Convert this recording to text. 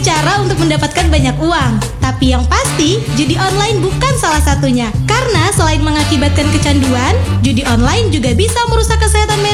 cara untuk mendapatkan banyak uang. Tapi yang pasti, judi online bukan salah satunya. Karena selain mengakibatkan kecanduan, judi online juga bisa merusak kesehatan mental